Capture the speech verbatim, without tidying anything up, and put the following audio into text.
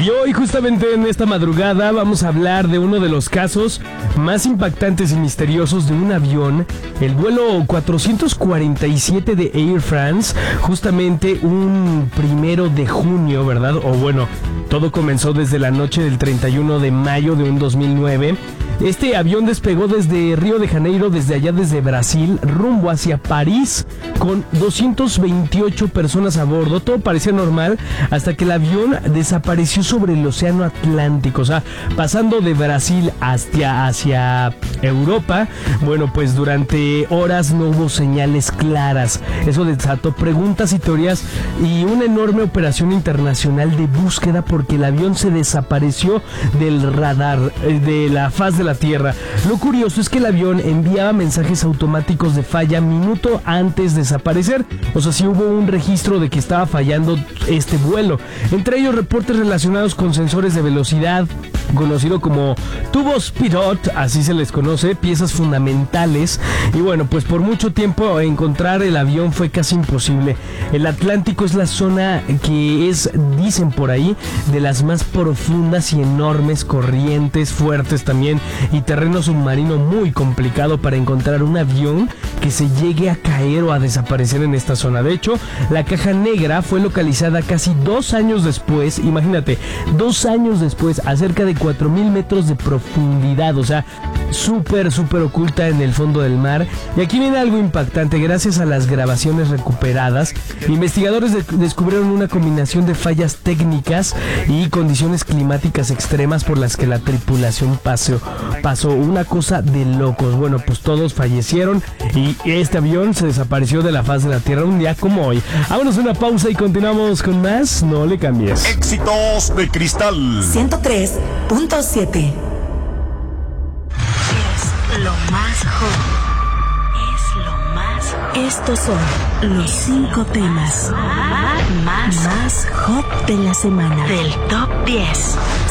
Y hoy, justamente en esta madrugada, vamos a hablar de uno de los casos más impactantes y misteriosos de un avión, el vuelo cuatrocientos cuarenta y siete de Air France, justamente un primero de junio, ¿verdad? O bueno, todo comenzó desde la noche del treinta y uno de mayo de un dos mil nueve. Este avión despegó desde Río de Janeiro, desde allá desde Brasil, rumbo hacia París, con doscientas veintiocho personas a bordo. Todo parecía normal hasta que el avión desapareció sobre el océano Atlántico, o sea, pasando de Brasil hacia, hacia Europa. Bueno, pues durante horas no hubo señales claras. Eso desató preguntas y teorías y una enorme operación internacional de búsqueda porque el avión se desapareció del radar, de la faz de la Tierra. Lo curioso es que el avión enviaba mensajes automáticos de falla minuto antes de desaparecer. O sea, sí hubo un registro de que estaba fallando este vuelo. Entre ellos reportes relacionados con sensores de velocidad, conocido como tubos Pirot, así se les conoce, piezas fundamentales. Y bueno, pues por mucho tiempo encontrar el avión fue casi imposible. El Atlántico es la zona que es, dicen por ahí, de las más profundas y enormes, corrientes fuertes también, y terreno submarino muy complicado para encontrar un avión que se llegue a caer o a desaparecer en esta zona. De hecho, la caja negra fue localizada casi dos años después, imagínate, dos años después, a cerca de cuatro mil metros de profundidad, o sea, súper, súper oculta en el fondo del mar. Y aquí viene algo impactante. Gracias a las grabaciones recuperadas, investigadores de- descubrieron una combinación de fallas técnicas y condiciones climáticas extremas por las que la tripulación pasó, pasó una cosa de locos. Bueno, pues todos fallecieron y este avión se desapareció de la faz de la Tierra un día como hoy. Vámonos a una pausa y continuamos con más. No le cambies. Éxitos de Cristal. ciento tres punto siete. Es lo más hot. Es lo más hot. Estos son los cinco temas Más, más hot de la semana. del top diez.